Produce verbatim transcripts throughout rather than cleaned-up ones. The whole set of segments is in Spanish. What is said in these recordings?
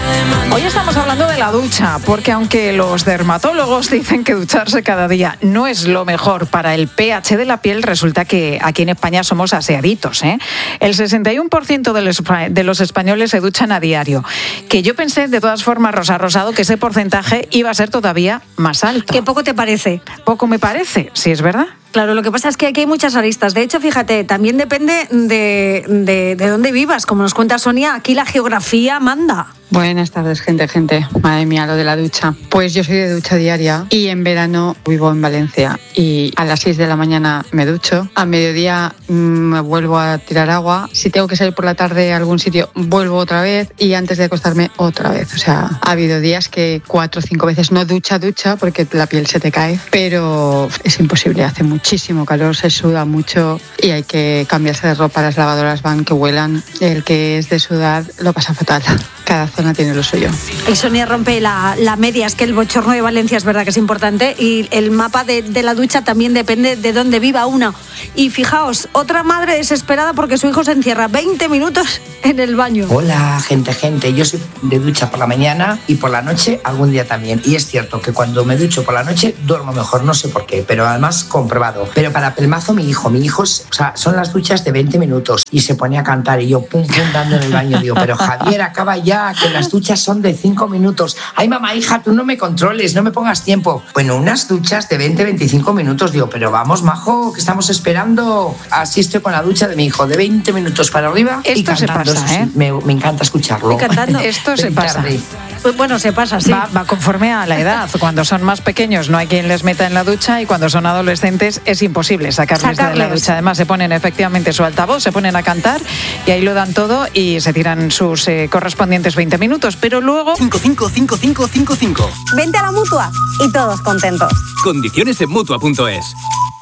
Hoy estamos hablando de la ducha, porque aunque los dermatólogos dicen que ducharse cada día no es lo mejor para el pH de la piel, resulta que aquí en España somos aseaditos, ¿eh? El sesenta y uno por ciento de los, de los españoles se duchan a diario, que yo pensé, de todas formas, Rosa Rosado, que ese porcentaje iba a ser todavía más alto. ¿Qué poco te parece? Poco me parece, sí es verdad. Claro, lo que pasa es que aquí hay muchas aristas. De hecho, fíjate, también depende de, de, de dónde vivas. Como nos cuenta Sonia, aquí la geografía manda. Buenas tardes, gente, gente. Madre mía, lo de la ducha. Pues yo soy de ducha diaria y en verano vivo en Valencia y a las seis de la mañana me ducho. A mediodía me vuelvo a tirar agua. Si tengo que salir por la tarde a algún sitio, vuelvo otra vez y antes de acostarme otra vez. O sea, ha habido días que cuatro o cinco veces no ducha, ducha porque la piel se te cae, pero es imposible. Hace muchísimo calor, se suda mucho y hay que cambiarse de ropa. Las lavadoras van que huelan. El que es de sudar lo pasa fatal. Cada zona tiene lo suyo. Y Sonia rompe la, la media, es que el bochorno de Valencia es verdad que es importante y el mapa de, de la ducha también depende de dónde viva una. Y fijaos, otra madre desesperada porque su hijo se encierra veinte minutos en el baño. Hola, gente, gente, yo soy de ducha por la mañana y por la noche algún día también. Y es cierto que cuando me ducho por la noche duermo mejor, no sé por qué, pero además comprobado. Pero para pelmazo mi hijo, mi hijo, es, o sea, son las duchas de veinte minutos y se pone a cantar y yo pum, pum, dando en el baño. Digo, pero Javier, acaba ya, que las duchas son de cinco minutos. Ay, mamá, hija, tú no me controles, no me pongas tiempo. Bueno, unas duchas de veinte, veinticinco minutos. Digo, pero vamos, majo, que estamos esperando. Así estoy con la ducha de mi hijo, de veinte minutos para arriba. Esto y cantando. se pasa, ¿eh? Me, me encanta escucharlo. Y cantando. Esto se pasa. Pues bueno, se pasa, sí. Va, va conforme a la edad. Cuando son más pequeños no hay quien les meta en la ducha y cuando son adolescentes es imposible sacarles, sacarles. de la ducha. Además se ponen efectivamente su altavoz, se ponen a cantar y ahí lo dan todo y se tiran sus eh, correspondientes veinte minutos. Pero luego... cinco cinco cinco cinco cinco cinco. Vente a la Mutua y todos contentos. Condiciones en Mutua punto es.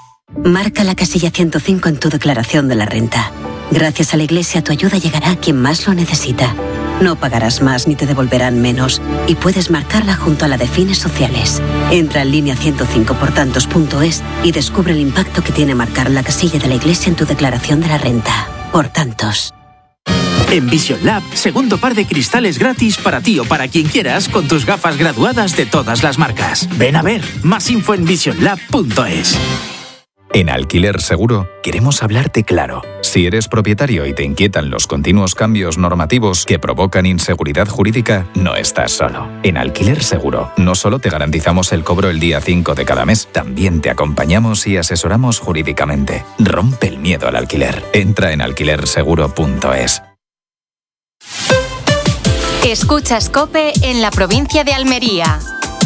Marca la casilla ciento cinco en tu declaración de la renta. Gracias a la Iglesia tu ayuda llegará a quien más lo necesita. No pagarás más ni te devolverán menos y puedes marcarla junto a la de fines sociales. Entra en línea ciento cinco por tantos punto es y descubre el impacto que tiene marcar la casilla de la Iglesia en tu declaración de la renta. Por tantos. En Vision Lab, segundo par de cristales gratis para ti o para quien quieras con tus gafas graduadas de todas las marcas. Ven a ver, más info en vision lab punto es. En Alquiler Seguro queremos hablarte claro. Si eres propietario y te inquietan los continuos cambios normativos que provocan inseguridad jurídica, no estás solo. En Alquiler Seguro no solo te garantizamos el cobro el día cinco de cada mes, también te acompañamos y asesoramos jurídicamente. Rompe el miedo al alquiler. Entra en alquiler seguro punto es. Escuchas COPE en la provincia de Almería.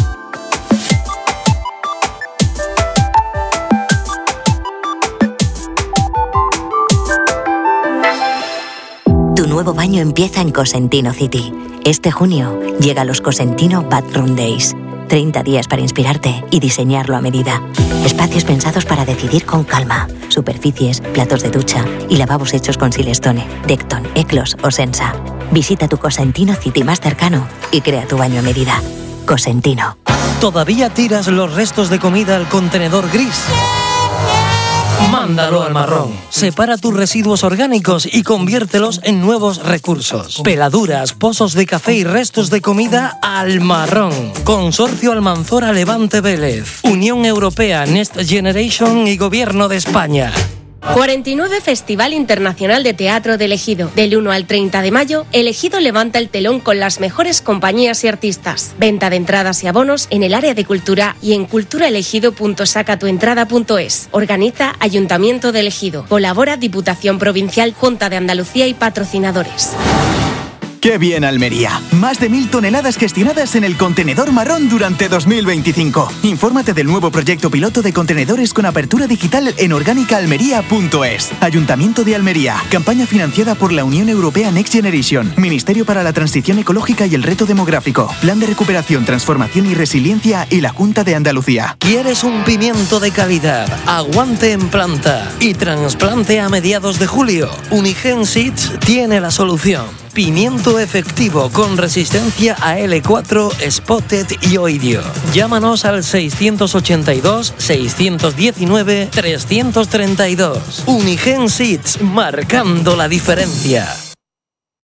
Tu nuevo baño empieza en Cosentino City. Este junio llega los Cosentino Bathroom Days. treinta días para inspirarte y diseñarlo a medida. Espacios pensados para decidir con calma. Superficies, platos de ducha y lavabos hechos con Silestone, Decton, Eclos o Sensa. Visita tu Cosentino City más cercano y crea tu baño a medida. Cosentino. ¿Todavía tiras los restos de comida al contenedor gris? Mándalo al marrón. Separa tus residuos orgánicos y conviértelos en nuevos recursos. Peladuras, pozos de café y restos de comida al marrón. Consorcio Almanzora Levante Vélez. Unión Europea Next Generation y Gobierno de España. cuarenta y nueve Festival Internacional de Teatro de El Ejido. Del uno al treinta de mayo, El Ejido levanta el telón con las mejores compañías y artistas. Venta de entradas y abonos en el área de cultura y en culturaelegido punto sacatuentrada punto es. Organiza Ayuntamiento de El Ejido. Colabora Diputación Provincial, Junta de Andalucía y patrocinadores. ¡Qué bien, Almería! Más de mil toneladas gestionadas en el contenedor marrón durante dos mil veinticinco. Infórmate del nuevo proyecto piloto de contenedores con apertura digital en orgánica almería punto es. Ayuntamiento de Almería. Campaña financiada por la Unión Europea Next Generation. Ministerio para la Transición Ecológica y el Reto Demográfico. Plan de Recuperación, Transformación y Resiliencia y la Junta de Andalucía. ¿Quieres un pimiento de calidad, aguante en planta y trasplante a mediados de julio? Unigen Seeds tiene la solución. Pimiento efectivo con resistencia a L cuatro, Spotted y Oidio. Llámanos al seiscientos ochenta y dos, seiscientos diecinueve, trescientos treinta y dos. Unigen Seeds, marcando la diferencia.